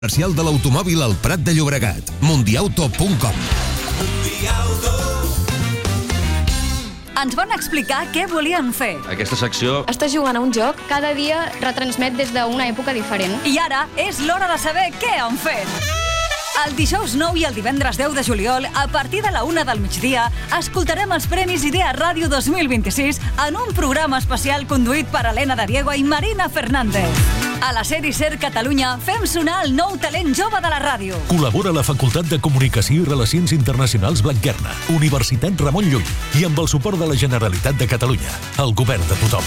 Comercial de l'automòbil al Prat de Llobregat. Mundiauto.com. Ens van explicar què volien fer. Aquesta secció... Estàs jugant a un joc, cada dia retransmet des d'una època diferent. I ara és l'hora de saber què han fet. El dijous 9 i el divendres 10 de juliol, a partir de la 1 del migdia, escoltarem els Premis Idea Ràdio 2026 en un programa especial conduït per Elena de Diego i Marina Fernández. A la sèrie SER Catalunya fem sonar el nou talent jove de la ràdio. Col·labora la Facultat de Comunicació i Relacions Internacionals Blanquerna, Universitat Ramon Llull i amb el suport de la Generalitat de Catalunya, el govern de tothom.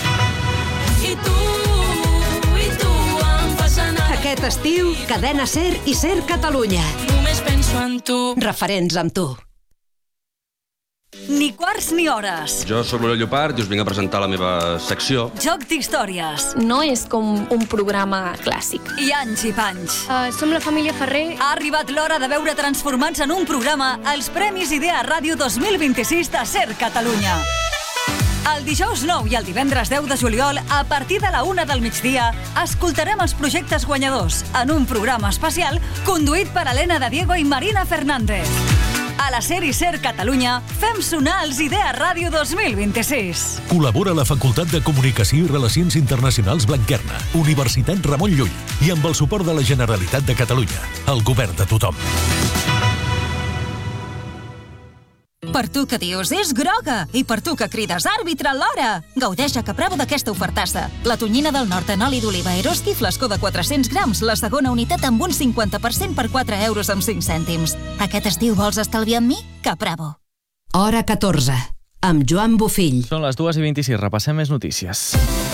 Aquest estiu, Cadena SER i SER Catalunya. Només penso en tu. Referents amb tu. Ni quarts ni hores. Jo sóc l'Oriol Llopart i us vinc a presentar la meva secció. Joc d'històries. No és com un programa clàssic. I anys i panys. Som la família Ferrer. Ha arribat l'hora de veure transformats en un programa els Premis Idea Ràdio 2026 de SER Catalunya. El dijous 9 i el divendres 10 de juliol, a partir de la 1 del migdia, escoltarem els projectes guanyadors en un programa especial conduït per Elena de Diego i Marina Fernández. A la sèrie SER Catalunya fem sonar els Idea Ràdio 2026. Col·labora la Facultat de Comunicació i Relacions Internacionals Blanquerna, Universitat Ramon Llull i amb el suport de la Generalitat de Catalunya, el govern de tothom. Per tu que dius, és groga! I per tu que crides, àrbitre, l'hora! Gaudeix a Capravo d'aquesta ofertassa. La tonyina del nord en oli d'oliva Eroski, flascó de 400 grams, la segona unitat amb un 50% per 4 euros amb 5 cèntims. Aquest estiu vols estalviar amb mi? Capravo. Hora 14, amb Joan Bofill. Són les 2:26, repassem més notícies.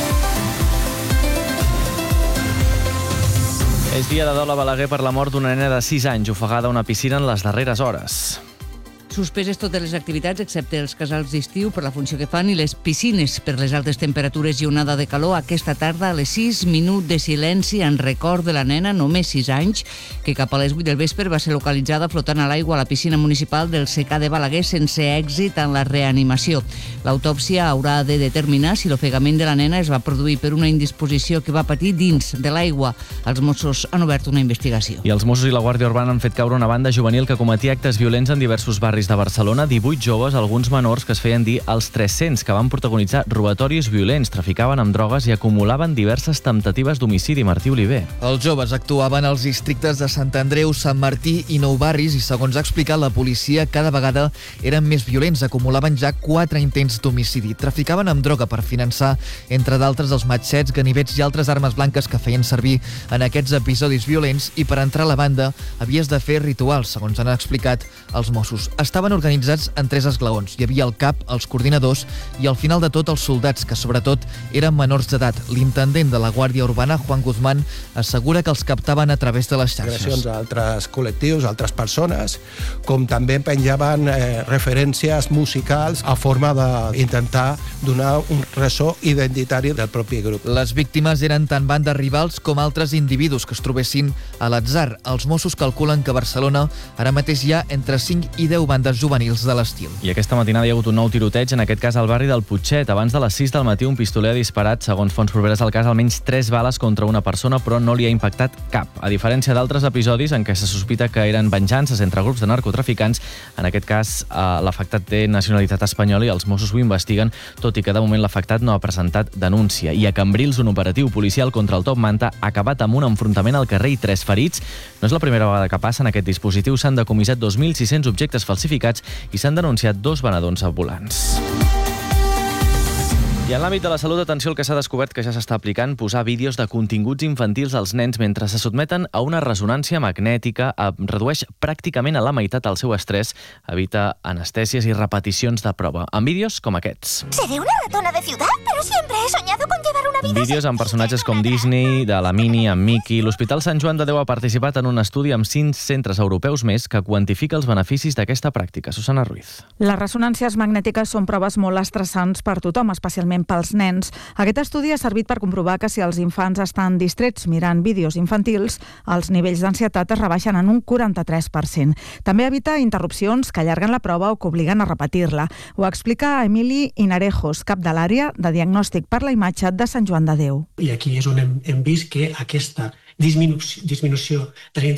És dia de dol a Balaguer per la mort d'una nena de 6 anys ofegada a una piscina en les darreres hores. Suspeses totes les activitats, excepte els casals d'estiu per la funció que fan i les piscines per les altes temperatures i onada de calor. Aquesta tarda, a les 6, minut de silenci en record de la nena, només 6 anys, que cap a les 8 del vespre va ser localitzada flotant a l'aigua a la piscina municipal del Secà de Balaguer sense èxit en la reanimació. L'autòpsia haurà de determinar si l'ofegament de la nena es va produir per una indisposició que va patir dins de l'aigua. Els Mossos han obert una investigació. I els Mossos i la Guàrdia Urbana han fet caure una banda juvenil que cometia actes violents en diversos barris de Barcelona, 18 joves, alguns menors que es feien dir els 300, que van protagonitzar robatoris violents, traficaven amb drogues i acumulaven diverses temptatives d'homicidi. Martí Oliver. Els joves actuaven als districtes de Sant Andreu, Sant Martí i Nou Barris i, segons ha explicat la policia, cada vegada eren més violents, acumulaven ja 4 intents d'homicidi. Traficaven amb droga per finançar, entre d'altres, els matxets, ganivets i altres armes blanques que feien servir en aquests episodis violents, i per entrar a la banda havies de fer rituals, segons han explicat els Mossos. Estaven organitzats en 3 esglaons. Hi havia el cap, els coordinadors i al final de tot els soldats, que sobretot eren menors d'edat. L'intendent de la Guàrdia Urbana, Juan Guzmán, assegura que els captaven a través de les xarxes. Agressions a altres col·lectius, a altres persones, com també penjaven referències musicals a forma d'intentar donar un ressò identitari del propi grup. Les víctimes eren tant bandes rivals com altres individus que es trobessin a l'atzar. Els Mossos calculen que a Barcelona ara mateix hi ha entre 5 i 10 bandes juvenils de l'estil. I aquesta matinada hi ha hagut un nou tiroteig, en aquest cas al barri del Putxet. Abans de les 6 del matí un pistoler ha disparat, segons fonts properes al cas, almenys 3 bales contra una persona, però no li ha impactat cap. A diferència d'altres episodis en què se sospita que eren venjances entre grups de narcotraficants, en aquest cas l'afectat té nacionalitat espanyola i els Mossos ho investiguen, tot i que de moment l'afectat no ha presentat denúncia. I a Cambrils, un operatiu policial contra el top manta ha acabat amb un enfrontament al carrer i 3 ferits. No és la primera vegada que passa. En aquest dispositiu s'han decomissat 2.600 objectes falsificats i s'han denunciat 2 venedors ambulants. I en l'àmbit de la salut, atenció al que s'ha descobert que ja s'està aplicant: posar vídeos de continguts infantils als nens mentre se sotmeten a una ressonància magnètica redueix pràcticament a la meitat el seu estrès, evita anestèsies i repeticions de prova. En vídeos com aquests. Seré una ratona de ciutat, pero siempre he soñado con llevar una vida... Vídeos amb personatges com Disney, de la Minnie, amb Mickey. L'Hospital Sant Joan de Déu ha participat en un estudi amb 5 centres europeus més que quantifica els beneficis d'aquesta pràctica. Susana Ruiz. Les ressonàncies magnètiques són proves molt estressants per tothom, especialment pels nens. Aquest estudi ha servit per comprovar que si els infants estan distrets mirant vídeos infantils, els nivells d'ansietat es rebaixen en un 43%. També evita interrupcions que allarguen la prova o que obliguen a repetir-la. Ho explica Emili Inarejos, cap de l'àrea de diagnòstic per la imatge de Sant Joan de Déu. I aquí és on hem vist que aquesta disminució de la